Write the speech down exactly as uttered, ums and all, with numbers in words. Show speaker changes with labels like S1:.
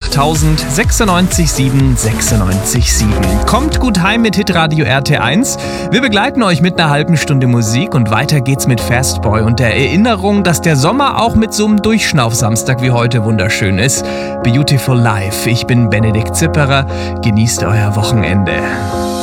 S1: achttausend sechsundneunzig sieben sechsundneunzig sieben. Kommt gut heim mit Hitradio R T eins. Wir begleiten euch mit einer halben Stunde Musik und weiter geht's mit Fastboy und der Erinnerung, dass der Sommer auch mit so einem Durchschnauf-Samstag wie heute wunderschön ist. Beautiful Life. Ich bin Benedikt Zipperer. Genießt euer Wochenende.